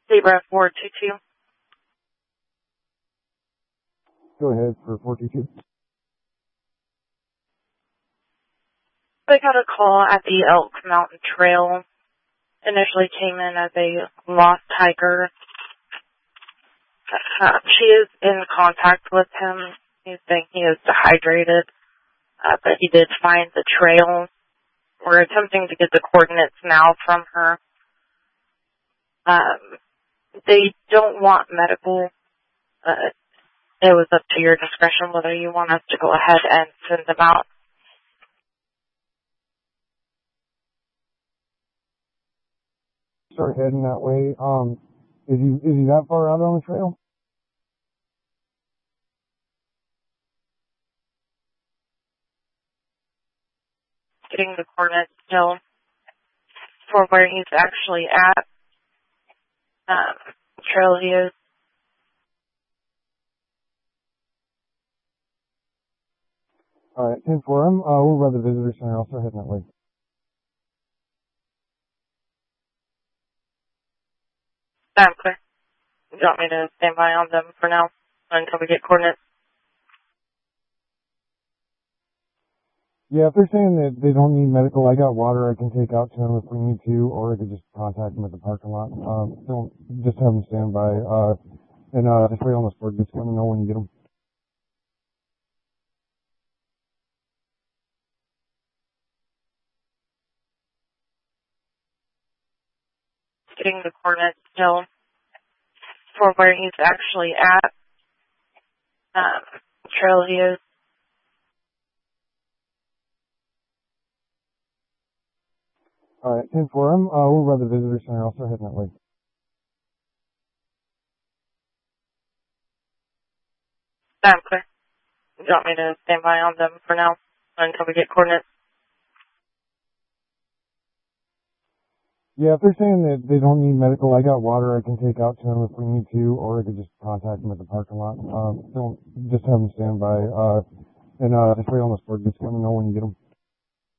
Zebra 422. Go ahead for 422. I got a call at the Elk Mountain Trail. Initially came in as a lost hiker. She is in contact with him. He's saying he is dehydrated, but he did find the trail. We're attempting to get the coordinates now from her. They don't want medical. It was up to your discretion whether you want us to go ahead and send them out. Start heading that way. Is he that far out on the trail? Getting the coordinates still for where he's actually at. Trail he is. Alright, 10 for him. We'll run the visitor center. I'll start heading that way. I'm clear. Do you want me to stand by on them for now until we get coordinates? Yeah, if they're saying that they don't need medical, I got water I can take out to them if we need to, or I could just contact them at the parking lot. Don't just have them stand by. And just wait on the sport. Just let me know when you get them. Getting the coordinates still for where he's actually at. Trail he is. Alright, 10 for him. We'll run the visitor center. I'll start heading that way. I'm clear. Do you want me to stand by on them for now until we get coordinates? Yeah, if they're saying that they don't need medical, I got water I can take out to them if we need to, or I could just contact them at the parking lot. Don't just have them stand by. And just wait on the sport. Just let me know when you get them.